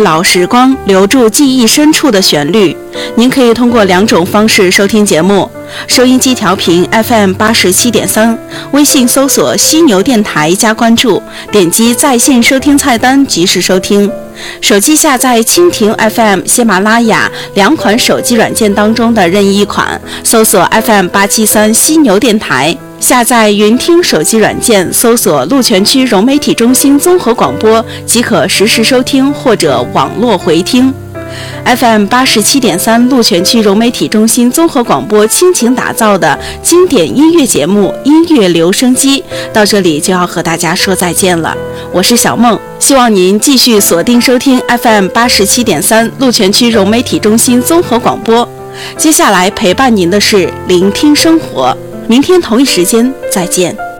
老时光，留住记忆深处的旋律。您可以通过2种方式收听节目：收音机调频 FM87.3，微信搜索犀牛电台加关注，点击在线收听菜单及时收听。手机下载蜻蜓 FM、喜马拉雅2款手机软件当中的任意一款，搜索 FM873犀牛电台。下载云听手机软件，搜索鹿泉区融媒体中心综合广播即可实时收听或者网络回听。FM87.3 鹿泉区融媒体中心综合广播倾情打造的经典音乐节目《音乐留声机》到这里就要和大家说再见了。我是小梦，希望您继续锁定收听 FM87.3 鹿泉区融媒体中心综合广播。接下来陪伴您的是聆听生活，明天同一时间再见。